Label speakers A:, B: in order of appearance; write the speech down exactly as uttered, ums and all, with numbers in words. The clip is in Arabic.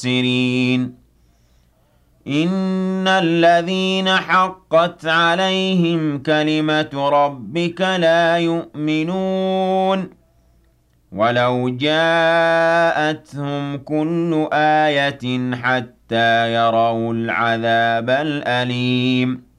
A: الْخَاسِرِينَ إِنَّ الَّذِينَ حَقَّتْ عَلَيْهِمْ كَلِمَةُ رَبِّكَ لَا يُؤْمِنُونَ وَلَوْ جَاءَتْهُمْ كُلُّ آيَةٍ حَتَّىٰ يَرَوُا الْعَذَابَ الْأَلِيمَ